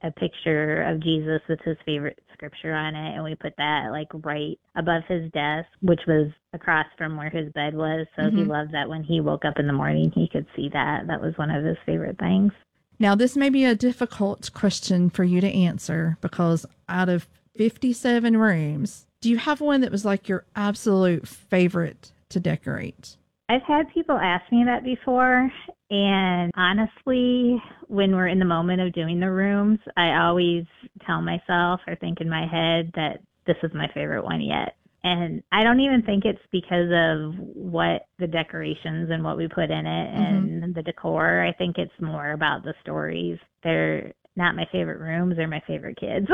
a picture of Jesus with his favorite scripture on it, and we put that like right above his desk, which was across from where his bed was. So he loved that when he woke up in the morning, he could see that. That was one of his favorite things. Now, this may be a difficult question for you to answer because out of 57 rooms, do you have one that was like your absolute favorite to decorate? I've had people ask me that before, and honestly, when we're in the moment of doing the rooms, I always tell myself or think in my head that this is my favorite one yet. And I don't even think it's because of what the decorations and what we put in it and the decor. I think it's more about the stories. They're not my favorite rooms, they're my favorite kids.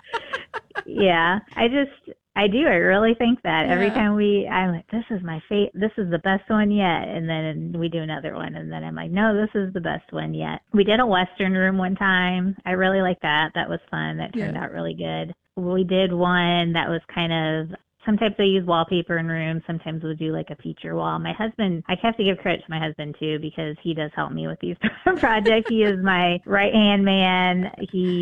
Yeah, I do. I really think that every time I'm like, this is this is the best one yet. And then we do another one. And then I'm like, no, this is the best one yet. We did a Western room one time. I really liked that. That was fun. That turned out really good. We did one that was kind of, sometimes I use wallpaper in rooms. Sometimes we'll do like a feature wall. My husband, I have to give credit to my husband too, because he does help me with these projects. He is my right-hand man.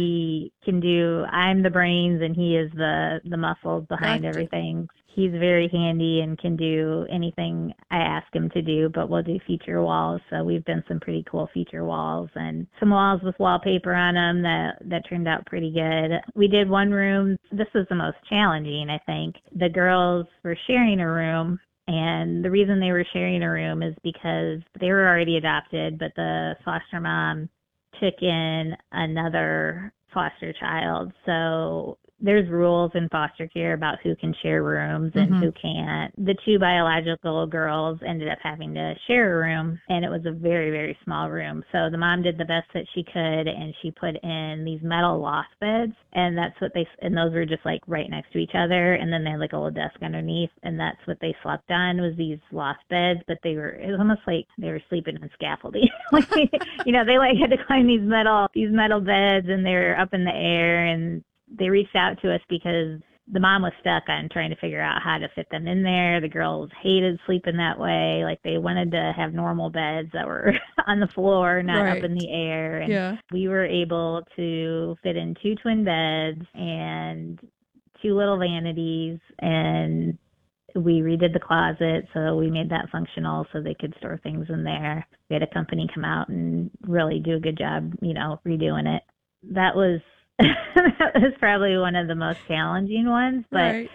He can I'm the brains and he is the muscles behind everything. He's very handy and can do anything I ask him to do, but we'll do feature walls. So we've done some pretty cool feature walls and some walls with wallpaper on them that turned out pretty good. We did one room. This was the most challenging, I think. The girls were sharing a room, and the reason they were sharing a room is because they were already adopted, but the foster mom took in another foster child. So there's rules in foster care about who can share rooms and who can't. The two biological girls ended up having to share a room, and it was a very, very small room. So the mom did the best that she could, and she put in these metal loft beds, and and those were just like right next to each other, and then they had like a little desk underneath, and that's what they slept on, was these loft beds. But it was almost like they were sleeping on scaffolding. Like, they like had to climb these metal beds, and they were up in the air, and they reached out to us because the mom was stuck on trying to figure out how to fit them in there. The girls hated sleeping that way. Like, they wanted to have normal beds that were on the floor, not up in the air. And we were able to fit in 2 twin beds and 2 little vanities, and we redid the closet, so we made that functional so they could store things in there. We had a company come out and really do a good job, redoing it. That was that was probably one of the most challenging ones, but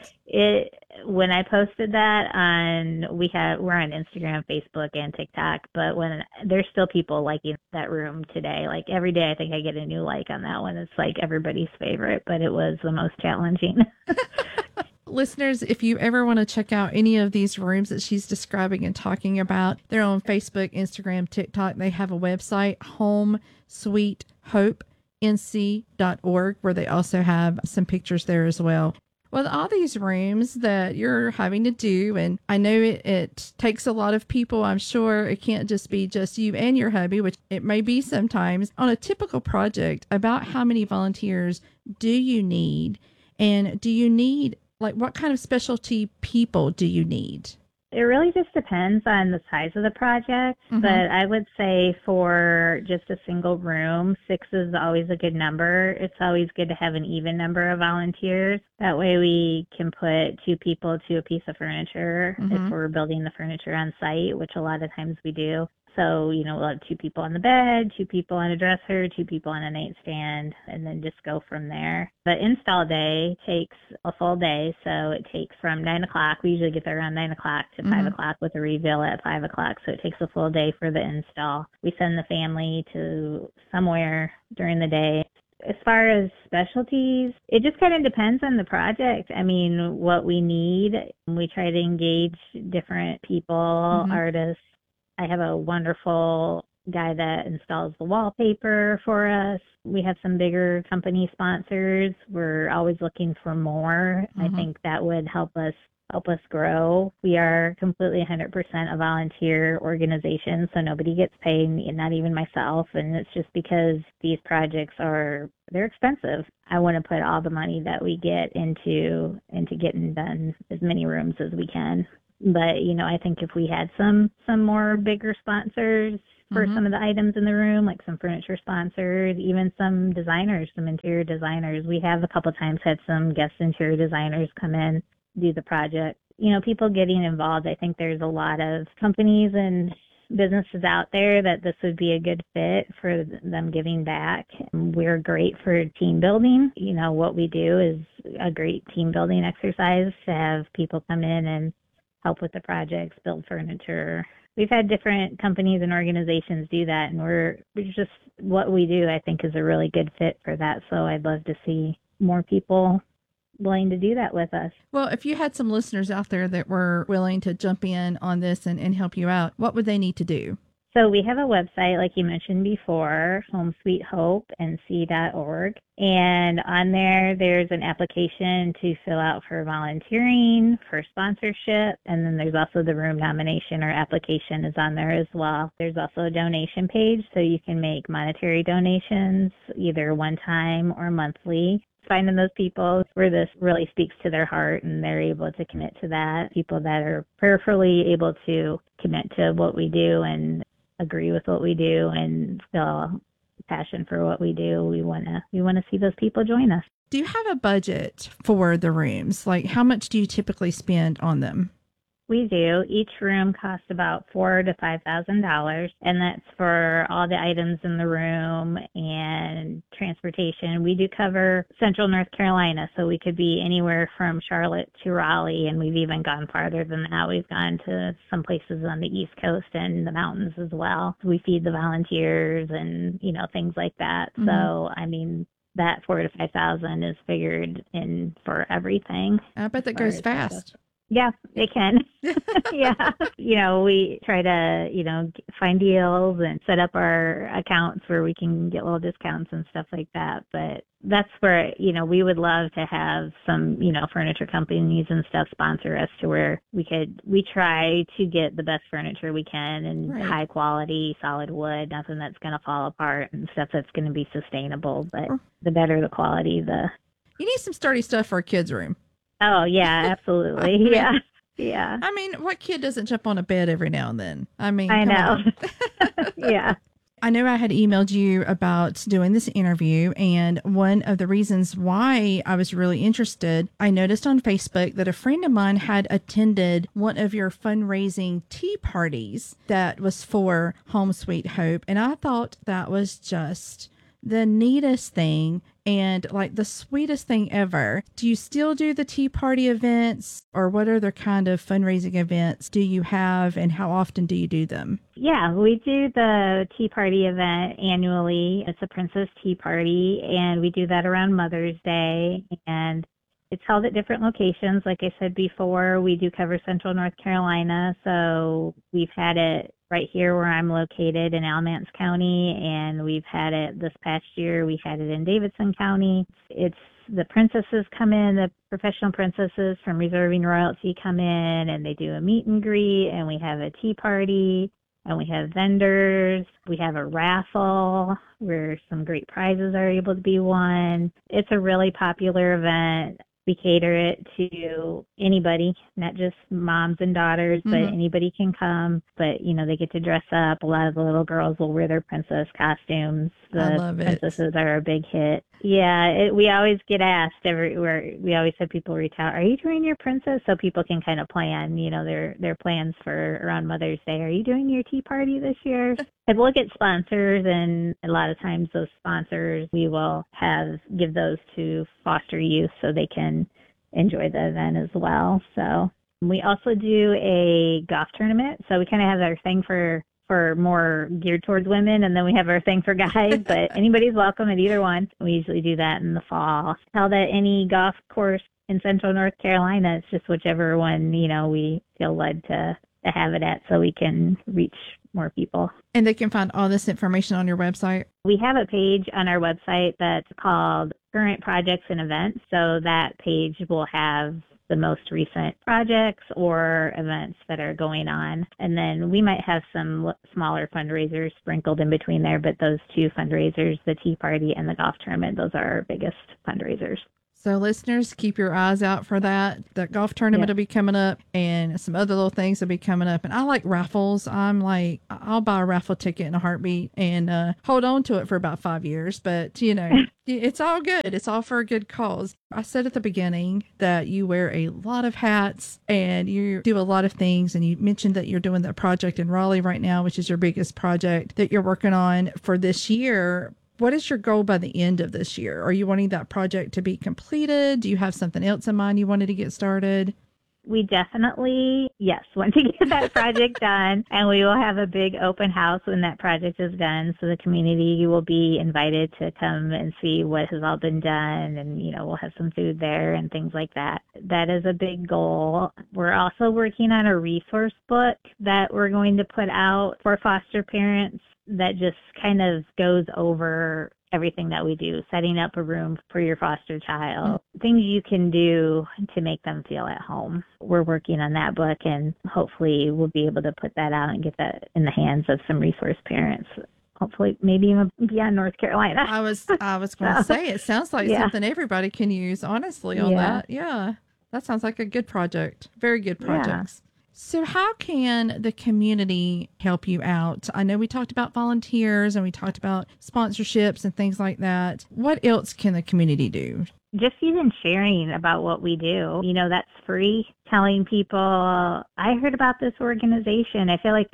when I posted that we're on Instagram, Facebook, and TikTok, but there's still people liking that room today. Like, every day I think I get a new like on that one. It's like everybody's favorite, but it was the most challenging. Listeners, if you ever want to check out any of these rooms that she's describing and talking about, they're on Facebook, Instagram, TikTok. They have a website, Home Sweet Hope nc.org, where they also have some pictures there as well. With all these rooms that you're having to do, and I know it takes a lot of people, I'm sure it can't just be just you and your hubby, which it may be sometimes. On a typical project, about how many volunteers do you need? And do you need, like, what kind of specialty people do you need? It really just depends on the size of the project, but I would say for just a single room, 6 is always a good number. It's always good to have an even number of volunteers. That way we can put 2 people to a piece of furniture if we're building the furniture on site, which a lot of times we do. So, we'll have 2 people on the bed, 2 people on a dresser, 2 people on a nightstand, and then just go from there. The install day takes a full day, so it takes from 9 o'clock. We usually get there around 9 o'clock to 5 o'clock with a reveal at 5 o'clock, so it takes a full day for the install. We send the family to somewhere during the day. As far as specialties, it just kind of depends on the project. I mean, what we need. We try to engage different people, artists. I have a wonderful guy that installs the wallpaper for us. We have some bigger company sponsors. We're always looking for more. I think that would help us grow. We are completely 100% a volunteer organization, so nobody gets paid, not even myself. And it's just because these projects they're expensive. I want to put all the money that we get into getting done as many rooms as we can. But, I think if we had some more bigger sponsors for some of the items in the room, like some furniture sponsors, even some designers, some interior designers. We have a couple times had some guest interior designers come in, do the project. People getting involved. I think there's a lot of companies and businesses out there that this would be a good fit for them giving back. We're great for team building. What we do is a great team building exercise to have people come in and help with the projects, build furniture. We've had different companies and organizations do that, and we're just, what we do, I think, is a really good fit for that. So I'd love to see more people willing to do that with us. Well, if you had some listeners out there that were willing to jump in on this and help you out, what would they need to do? So we have a website, like you mentioned before, homesweethopenc.org. And on there's an application to fill out for volunteering, for sponsorship. And then there's also the room nomination or application is on there as well. There's also a donation page, so you can make monetary donations, either one time or monthly. Finding those people where this really speaks to their heart and they're able to commit to that. People that are prayerfully able to commit to what we do and agree with what we do and feel passion for what we do. We want to see those people join us. Do you have a budget for the rooms? Like, how much do you typically spend on them? We do. Each room costs about $4,000 to $5,000, and that's for all the items in the room and transportation. We do cover Central North Carolina, so we could be anywhere from Charlotte to Raleigh, and we've even gone farther than that. We've gone to some places on the East Coast and the mountains as well. We feed the volunteers and, things like that. Mm-hmm. So, that $4,000 to $5,000 is figured in for everything. I bet that goes fast. Yeah, it can. Yeah. We try to, find deals and set up our accounts where we can get little discounts and stuff like that. But that's where, we would love to have some, furniture companies and stuff sponsor us to where we try to get the best furniture we can and high quality, solid wood, nothing that's going to fall apart and stuff that's going to be sustainable. But the better the quality, You need some sturdy stuff for a kid's room. Oh, yeah, absolutely. Yeah. Yeah. What kid doesn't jump on a bed every now and then? I know. Yeah. I know I had emailed you about doing this interview, and one of the reasons why I was really interested, I noticed on Facebook that a friend of mine had attended one of your fundraising tea parties that was for Home Sweet Hope, and I thought that was just the neatest thing and like the sweetest thing ever. Do you still do the tea party events, or what other kind of fundraising events do you have, and how often do you do them? Yeah, we do the tea party event annually. It's a Princess Tea Party, and we do that around Mother's Day, and it's held at different locations. Like I said before, we do cover Central North Carolina, so we've had it right here where I'm located in Alamance County, and we've had it this past year. We had it in Davidson County. It's the princesses come in, the professional princesses from Reserving Royalty come in, and they do a meet and greet, and we have a tea party, and we have vendors. We have a raffle where some great prizes are able to be won. It's a really popular event. We cater it to anybody, not just moms and daughters, but anybody can come. But, they get to dress up. A lot of the little girls will wear their princess costumes. The princesses are a big hit. Yeah, we always get asked everywhere. We always have people reach out, are you doing your princess? So people can kind of plan, their plans for around Mother's Day. Are you doing your tea party this year? And we'll get sponsors, and a lot of times those sponsors, we will give those to foster youth so they can enjoy the event as well. So we also do a golf tournament. So we kind of have our thing for more geared towards women, and then we have our thing for guys, but anybody's welcome at either one. We usually do that in the fall. Held at any golf course in Central North Carolina. It's just whichever one, we feel led to have it at, so we can reach more people. And they can find all this information on your website? We have a page on our website that's called Current Projects and Events. So that page will have the most recent projects or events that are going on. And then we might have some smaller fundraisers sprinkled in between there, but those two fundraisers, the tea party and the golf tournament, those are our biggest fundraisers. So, listeners, keep your eyes out for that. The golf tournament will be coming up, and some other little things will be coming up. And I like raffles. I'm like, I'll buy a raffle ticket in a heartbeat and hold on to it for about 5 years. But, it's all good. It's all for a good cause. I said at the beginning that you wear a lot of hats and you do a lot of things. And you mentioned that you're doing that project in Raleigh right now, which is your biggest project that you're working on for this year. What is your goal by the end of this year? Are you wanting that project to be completed? Do you have something else in mind you wanted to get started? We definitely, want to get that project done, and we will have a big open house when that project is done. So the community will be invited to come and see what has all been done, and, we'll have some food there and things like that. That is a big goal. We're also working on a resource book that we're going to put out for foster parents that just kind of goes over everything that we do, setting up a room for your foster child, things you can do to make them feel at home. We're working on that book, and hopefully we'll be able to put that out and get that in the hands of some resource parents. Hopefully, maybe even beyond North Carolina. I was going to say, it sounds like something everybody can use, honestly, on that. Yeah, that sounds like a good project. Very good projects. So how can the community help you out? I know we talked about volunteers and we talked about sponsorships and things like that. What else can the community do? Just even sharing about what we do. That's free. Telling people, I heard about this organization. I feel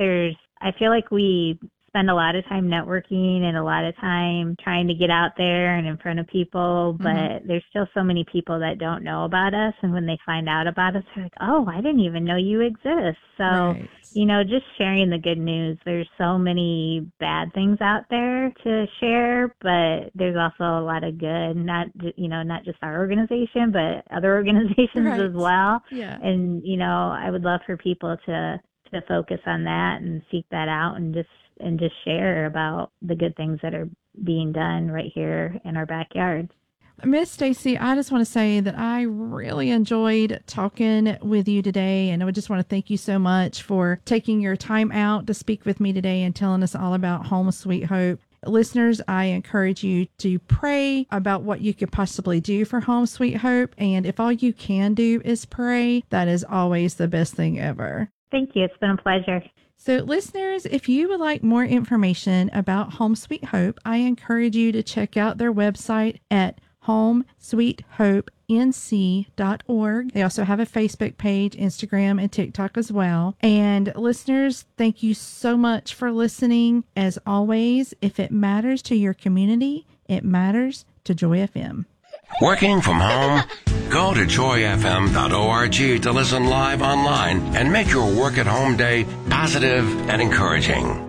like we spend a lot of time networking and a lot of time trying to get out there and in front of people, but there's still so many people that don't know about us. And when they find out about us, they're like, oh, I didn't even know you exist. So, just sharing the good news. There's so many bad things out there to share, but there's also a lot of good, not just our organization, but other organizations as well. Yeah. And, I would love for people to focus on that and seek that out and just share about the good things that are being done right here in our backyard. Miss Stacy, I just want to say that I really enjoyed talking with you today, and I just want to thank you so much for taking your time out to speak with me today and telling us all about Home Sweet Hope. Listeners, I encourage you to pray about what you could possibly do for Home Sweet Hope, and if all you can do is pray, that is always the best thing ever. Thank you. It's been a pleasure. So listeners, if you would like more information about Home Sweet Hope, I encourage you to check out their website at homesweethopenc.org. They also have a Facebook page, Instagram, and TikTok as well. And listeners, thank you so much for listening. As always, if it matters to your community, it matters to Joy FM. Working from home? Go to joyfm.org to listen live online and make your work at home day positive and encouraging.